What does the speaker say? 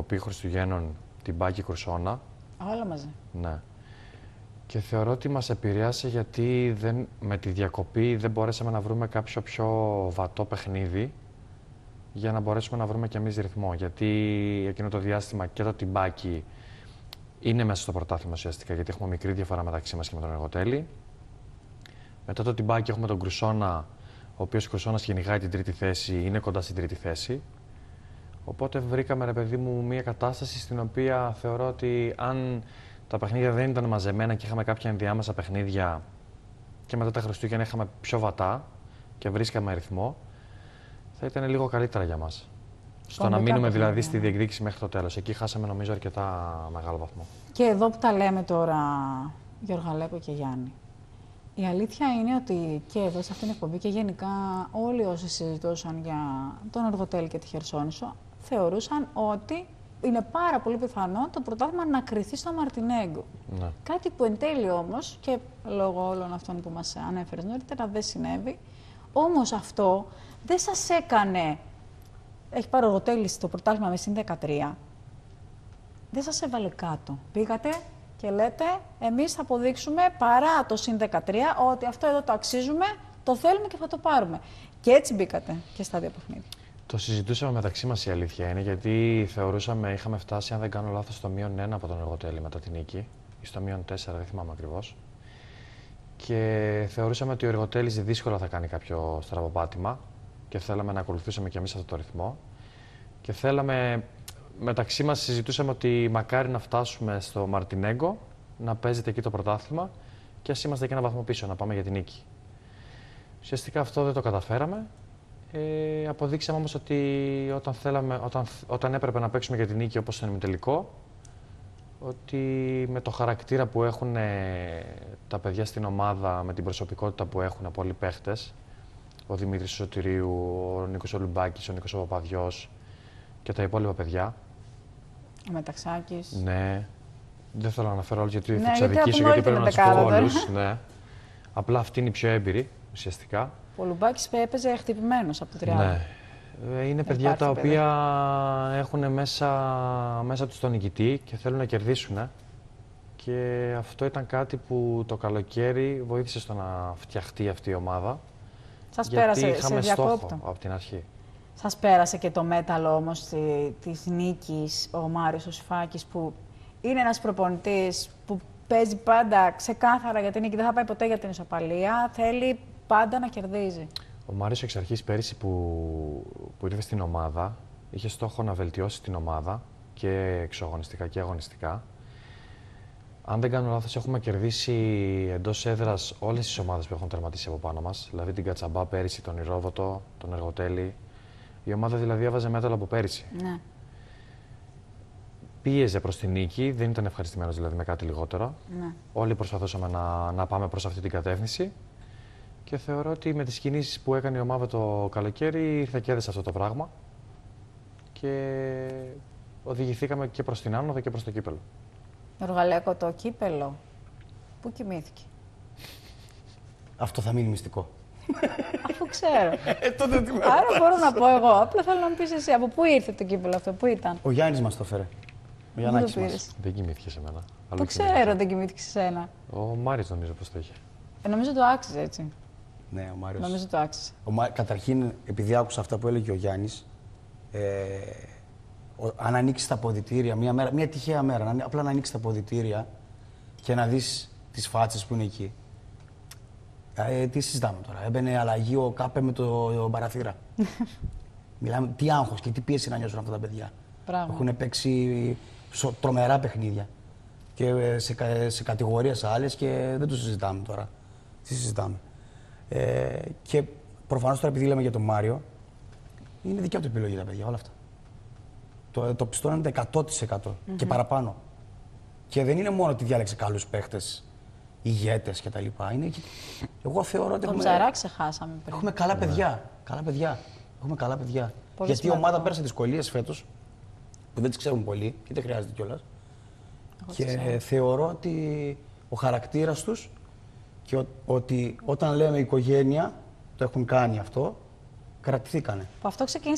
διακοπή Χριστουγέννων την Πάκη Κρουσόνα. Όλα μαζί. Ναι. Και θεωρώ ότι μας επηρέασε γιατί με τη διακοπή δεν μπορέσαμε να βρούμε κάποιο πιο βατό παιχνίδι για να μπορέσουμε να βρούμε κι εμείς ρυθμό. Γιατί εκείνο το διάστημα και το τυμπάκι είναι μέσα στο πρωτάθλημα ουσιαστικά, γιατί έχουμε μικρή διαφορά μεταξύ μας και με τον Εργοτέλη. Μετά το τυμπάκι έχουμε τον Κρουσόνα, ο οποίος Κρουσόνας κυνηγάει την τρίτη θέση, είναι κοντά στην τρίτη θέση. Οπότε βρήκαμε, ρε παιδί μου, μια κατάσταση στην οποία θεωρώ ότι αν τα παιχνίδια δεν ήταν μαζεμένα και είχαμε κάποια ενδιάμεσα παιχνίδια και μετά τα Χριστούγεννα είχαμε πιο βατά και βρίσκαμε ρυθμό, θα ήταν λίγο καλύτερα για μας. Στο να μείνουμε δηλαδή στη διεκδίκηση μέχρι το τέλος. Εκεί χάσαμε νομίζω αρκετά μεγάλο βαθμό. Και εδώ που τα λέμε τώρα, Γιωργαλέπο και Γιάννη, η αλήθεια είναι ότι και εδώ σε αυτήν την εκπομπή και γενικά όλοι όσοι συζητούσαν για τον Εργοτέλη και τη Χερσόνησο θεωρούσαν ότι είναι πάρα πολύ πιθανό το πρωτάθλημα να κριθεί στο Μαρτινέγκο. Ναι. Κάτι που εν τέλει όμως, και λόγω όλων αυτών που μας ανέφερες νωρίτερα, δεν συνέβη. Όμως αυτό δεν σας έκανε. Έχει πάρει ο Εργοτέλης το πρωτάθλημα με συν 13. Δεν σας έβαλε κάτω. Πήγατε και λέτε, εμείς θα αποδείξουμε παρά το συν 13 ότι αυτό εδώ το αξίζουμε, το θέλουμε και θα το πάρουμε. Και έτσι μπήκατε και στα δύο παιχνίδια. Το συζητούσαμε μεταξύ μας, η αλήθεια είναι, γιατί θεωρούσαμε, είχαμε φτάσει, αν δεν κάνω λάθος, στο -1 από τον Εργοτέλη μετά την νίκη, ή στο -4, δεν θυμάμαι ακριβώς. Και θεωρούσαμε ότι ο Εργοτέλης δύσκολα θα κάνει κάποιο στραβοπάτημα και θέλαμε να ακολουθήσουμε κι εμείς αυτό το ρυθμό. Και θέλαμε, μεταξύ μας συζητούσαμε ότι μακάρι να φτάσουμε στο Μαρτινέγκο, να παίζεται εκεί το πρωτάθλημα και ας είμαστε και ένα βαθμό πίσω, να πάμε για την νίκη. Ουσιαστικά αυτό δεν το καταφέραμε. Αποδείξαμε όμως ότι όταν έπρεπε να παίξουμε για την νίκη όπως στον ημιτελικό, ότι με το χαρακτήρα που έχουν τα παιδιά στην ομάδα, με την προσωπικότητα που έχουν πολλοί παίχτες, ο Δημήτρης Σωτηρίου, ο Νίκος Ολουμπάκης, ο Νίκος ο Παπαδιός και τα υπόλοιπα παιδιά. Ο Μεταξάκης. Ναι. Δεν θέλω να αναφέρω όλους γιατί Ναι, θα τους αδικήσω, γιατί πρέπει να τους πω όλους. Ναι. Απλά αυτή είναι η πιο έμπειρη, ουσιαστικά. Ο Λουμπάκης έπαιζε χτυπημένος από το 30. Ναι. Είναι παιδιά τα οποία έχουν μέσα τους τον νικητή και θέλουν να κερδίσουν. Και αυτό ήταν κάτι που το καλοκαίρι βοήθησε στο να φτιαχτεί αυτή η ομάδα. Σας πέρασε, είχαμε στόχο από την αρχή. Σας πέρασε και το μέταλλο όμως της νίκης ο Μάριος ο Σιφάκης, που είναι ένας προπονητής που παίζει πάντα ξεκάθαρα για την νίκη, δεν θα πάει ποτέ για την ισοπαλία, θέλει πάντα να κερδίζει. Ο Μάριος εξ αρχής πέρυσι που ήρθε στην ομάδα, είχε στόχο να βελτιώσει την ομάδα και εξωαγωνιστικά και αγωνιστικά. Αν δεν κάνω λάθος, έχουμε κερδίσει εντός έδρας όλες τις ομάδες που έχουν τερματίσει από πάνω μας. Δηλαδή την Κατσαμπά πέρυσι, τον Ηρόδοτο, τον Εργοτέλη. Η ομάδα δηλαδή έβαζε μέταλλο από πέρυσι. Ναι. Πίεζε προς την νίκη, δεν ήταν ευχαριστημένος δηλαδή με κάτι λιγότερο. Ναι. Όλοι προσπαθούσαμε να πάμε προς αυτή την κατεύθυνση. Και θεωρώ ότι με τις κινήσεις που έκανε η ομάδα το καλοκαίρι ήρθε και έδεσε αυτό το πράγμα. Και οδηγηθήκαμε και προς την άνοδο και προς το κύπελλο. Γιωργαλέκο, το κύπελλο, πού κοιμήθηκε? Αυτό θα μείνει μυστικό. Αφού ξέρω. Τότε τι Άρα μπορώ να πω εγώ. Απλά θέλω να μου πεις εσύ από πού ήρθε το κύπελλο αυτό, πού ήταν? Ο Γιάννης μας το έφερε. Ο Γιαννάκης μας. Δεν κοιμήθηκε σε μένα. Το ξέρω, δεν κοιμήθηκε σε σένα. Ο Μάριος νομίζω πως το είχε. Νομίζω το άξιζε, έτσι. Ναι, ο Μάριος. Νομίζω το άξιζε. Καταρχήν, επειδή άκουσα αυτά που έλεγε ο Γιάννης, αν ανοίξει τα αποδυτήρια, μια τυχαία μέρα, απλά να ανοίξει τα αποδυτήρια και να δεις τις φάτσες που είναι εκεί. Τι συζητάμε τώρα, έμπαινε αλλαγή ο Κάπε με το παραθύρα. Μιλάμε τι άγχος και τι πίεση να νιώσουν αυτά τα παιδιά. Έχουν παίξει τρομερά παιχνίδια και σε κατηγορίες άλλες και δεν το συζητάμε τώρα. Τι συζητάμε. Και προφανώς τώρα επειδή λέμε για τον Μάριο, είναι δικιά του επιλογή τα παιδιά όλα αυτά. Το πιστώνεται 100% και παραπάνω. Και δεν είναι μόνο ότι διάλεξε καλούς παίχτες, ηγέτες κτλ. Εγώ θεωρώ ότι τον Ψαρά ξεχάσαμε πριν. Έχουμε καλά παιδιά. Καλά παιδιά. Έχουμε καλά παιδιά. Πολύ γιατί η ομάδα πέρασε δυσκολίες φέτος, που δεν τις ξέρουν πολύ και δεν χρειάζεται κιόλας. Και θεωρώ ότι ο χαρακτήρας τους και ότι όταν λέμε οικογένεια, το έχουν κάνει αυτό, κρατηθήκανε. Αυτό ξεκίνησε